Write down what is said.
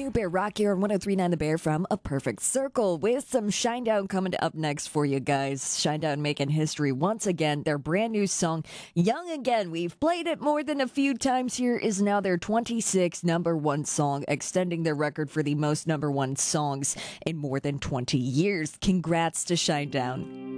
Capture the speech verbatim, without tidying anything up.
new Bear Rock here on one oh three point nine The Bear from A Perfect Circle with some Shinedown coming up next for you guys. Shinedown making history once again. Their brand new song, Young Again. We've played it more than a few times here, is now their twenty-sixth number one song, extending their record for the most number one songs in more than twenty years. Congrats to Shinedown.